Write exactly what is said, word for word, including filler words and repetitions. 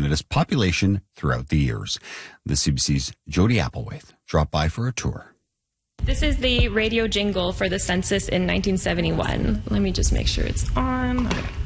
Canada's population throughout the years. The C B C's Jody Applewaith dropped by for a tour. This is the radio jingle for the census in nineteen seventy-one. Let me just make sure it's on. Okay.